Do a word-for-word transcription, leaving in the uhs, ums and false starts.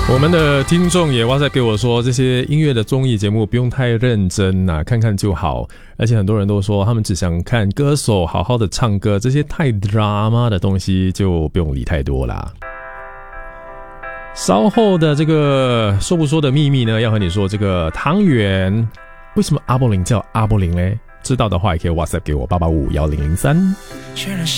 我们的听众也哇塞给我说，这些音乐的综艺节目不用太认真啊，看看就好。而且很多人都说，他们只想看歌手好好的唱歌，这些太 drama 的东西就不用理太多啦。稍后的这个说不说的秘密呢，要和你说这个汤圆为什么阿波林叫阿波林嘞？知道的话也可以 WhatsApp 给我八八五一零零三。 学了